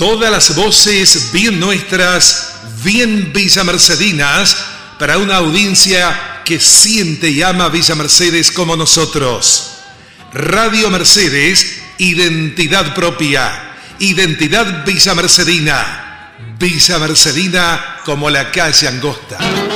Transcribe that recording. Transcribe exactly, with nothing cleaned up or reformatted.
Todas las voces bien nuestras, bien villamercedinas, para una audiencia que siente y ama Villa Mercedes como nosotros. Radio Mercedes, identidad propia, identidad villamercedina. Villa Mercedina como la calle Angosta.